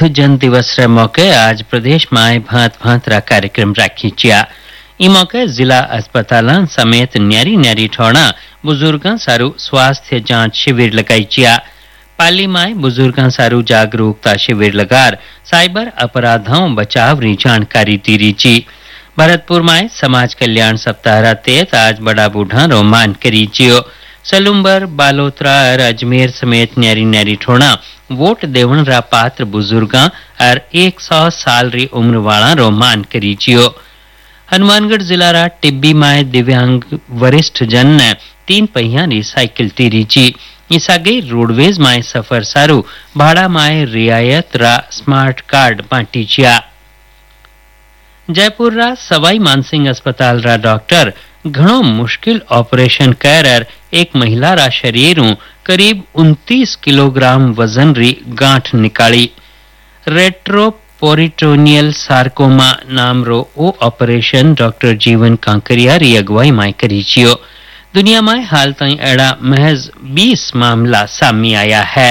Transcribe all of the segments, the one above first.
वृद्ध जन दिवस रे मौके आज प्रदेश में भांत भांतरा कार्यक्रम राखी चिया। ई मौके जिला अस्पताल समेत न्यारी न्यारी ठोड़ा बुजुर्गों सारू स्वास्थ्य जांच शिविर लगाई चिया। पाली में बुजुर्गों सारू जागरूकता शिविर लगार साइबर अपराधों बचाव री जानकारी दी ची। भरतपुर में समाज कल्याण सप्ताह तेत आज बड़ा बूढ़ा रो मान करी चियो। सलुम्बर बालोतरा और अजमेर समेत न्यारी न्यारी ठोड़ा वोट देवन रा पात्र बुजुर्गा और 100 साल री उम्र वाला रो मान करी चियो। हनुमानगढ़ जिला रा टिब्बी में दिव्यांग वरिष्ठ जन ने 3 पहिया री साइकिल तीरी ची। इस आगे रोडवेज में सफर सारू भाड़ा में रियायत रा स्मार्ट कार्ड बांटी चिया। जयपुर रा सवाई मानसिंह अस्पताल रा डॉक्टर घणो मुश्किल ऑपरेशन कर एक महिला रा शरीरों करीब 29 किलोग्राम वजन री गांठ निकाली। रेट्रोपोरिटोनियल सार्कोमा नाम रो ओ ऑपरेशन डॉक्टर जीवन कांकरिया री अगुवाई में करी चियो। दुनिया में हाल ताईं एड़ा महज 20 मामला सामने आया है।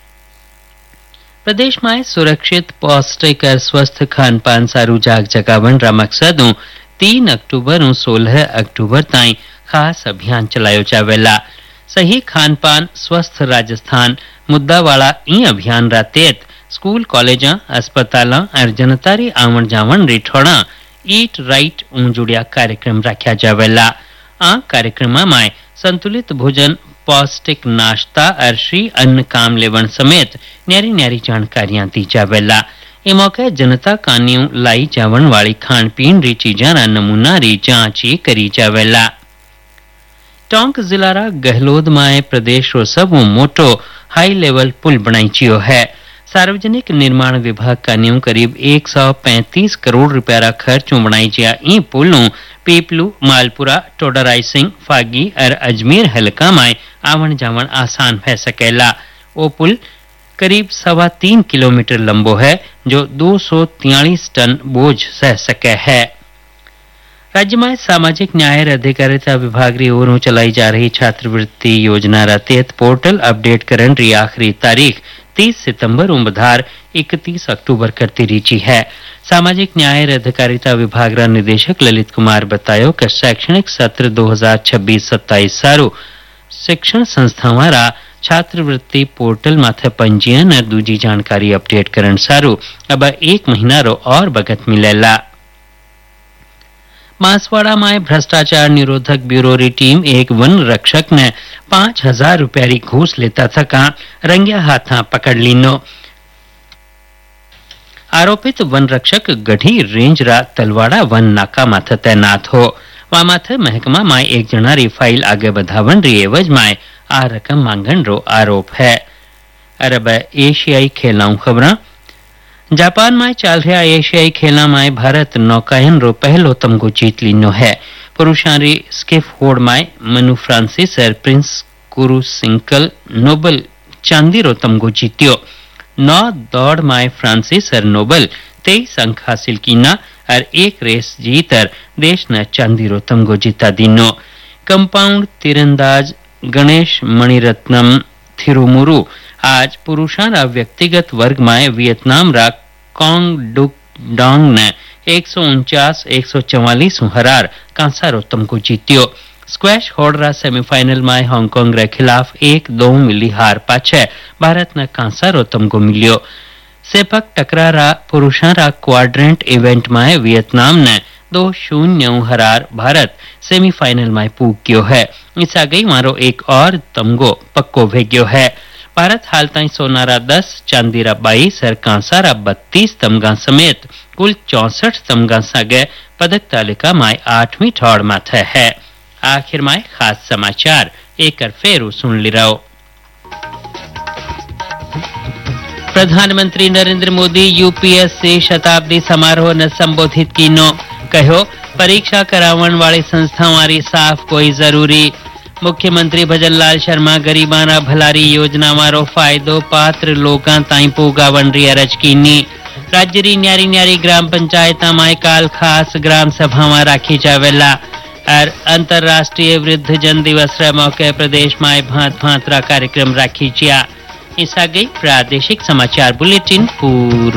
प्रदेश में सुरक्षित पौष्टिक और स्वस्थ खान पान सारू जाग जगावन रा मकसदों 3 अक्टूबर और 16 अक्टूबर ताईं खास अभियान चलायो जावेला। सही खान पान स्वस्थ राजस्थान मुद्दा वाला ई अभियान रा तेत स्कूल कॉलेजा अस्पताल और जनता री आवन जावन री ठोड़ा ईट राइट जुड़िया कार्यक्रम रखा जावेला। आ कार्यक्रम में संतुलित भोजन पौष्टिक नाश्ता और श्री अन्न काम लेवन समेत न्यारी न्यारी जानकारियां दी जावेला। ए मौके जनता कानियों लाई जावन वाली खान पीन री चीजा रा नमूना री जांच करी जावेला। टोंक जिला रा गहलोद में प्रदेश रो सबो मोटो हाई लेवल पुल बनाई चियो है। सार्वजनिक निर्माण विभाग कानियों करीब 135 करोड़ रुपया रा खर्चों बनाई जिया ई पुलों पीपलू मालपुरा टोडराइसिंग फागी और अजमेर हलका में आवन जावन आसान है सकेला। ओ पुल करीब 3.25 किलोमीटर लंबो है जो 243 टन बोझ सह सके है। राज्य में सामाजिक न्याय और अधिकारिता विभाग री ओरों चलाई जा रही छात्रवृत्ति योजना रा तेत पोर्टल अपडेट करन री आखिरी तारीख 30 सितंबर उम्बधार 31 अक्टूबर करती रीची है। सामाजिक न्याय और अधिकारिता विभाग रा निदेशक ललित कुमार बतायो कि शैक्षणिक सत्र 2026-27 सारू शिक्षण संस्थावां रा छात्रवृत्ति पोर्टल माथे पंजीयन और दूजी जानकारी अपडेट करन सारू अब 1 महीना रो और बगत मिलेला। बांसवाड़ा में भ्रष्टाचार निरोधक ब्यूरो री टीम एक वन रक्षक ने 5,000 रुपया री घूस लेता थका रंगिया हाथा पकड़ लीनो। आरोपित वन रक्षक गढ़ी रेंज रा तलवाड़ा वन नाका माथे तैनात हो। वहां माथे महकमा में एक जना री फाइल आगे बढ़ावन री एवज में आ रकम मांगन रो आरोप है। अरब एशियाई खेलों खबरा जापान में चल रहा एशियाई खेला में भारत नौकायन रो पहलो तमगो जीत लीनो है। पुरुषारी स्किफ होड़ में मनु फ्रांसिस और प्रिंस कुरु सिंकल नोबल चांदी रो तमगो जीत्यो। 9 दौड़ में फ्रांसिस और नोबल 23 अंक हासिल कीना और 1 रेस जीतर देश ने चांदी रो तमगो जीता दिनो। कंपाउंड तीरंदाज गणेश मणिरत्नम थिरुमुरु आज पुरुषारा व्यक्तिगत वर्ग में वियतनाम रा कोंग डुक डोंग ने 149-144 हरार कांसा रो तमगो जीत्यो। स्क्वैश होड़रा सेमीफाइनल में हांगकांग रे खिलाफ 1-2 मिली हार पाछे भारत ने कांसा रो तमगो मिलियो। सेपक टकरारा पुरुषारा क्वाड्रेंट इवेंट में वियतनाम ने 2-0 हरार भारत सेमीफाइनल में पूग गयो है। इस आगे मारो एक और तमगो पक्को भेग्यो है। भारत हाल ताईं सोनारा 10, चांदीरा 22 और कांसारा 32 तमगा समेत कुल 64 तमगा सागे पदक तालिका में 8वीं ठौड़ माथे है। आखिर में खास समाचार एक फेरू सुन लिराओ। प्रधानमंत्री नरेंद्र मोदी यूपीएससी शताब्दी समारोह ने संबोधित कीनो। कहो परीक्षा करावन वाली संस्थावां साफ कोई जरूरी। मुख्यमंत्री भजनलाल शर्मा गरीबाना भलारी योजना वारो फायदो पात्र लोकां ताईं पुगावन री अरज कीनी। राज्य री न्यारी न्यारी ग्राम पंचायत में काल खास ग्राम सभावां राखी जावेला और अंतरराष्ट्रीय वृद्ध जन दिवस रे मौके प्रदेश में भांत भांतरा कार्यक्रम राखी जिया। इस आगे प्रादेशिक समाचार बुलेटिन पूरा।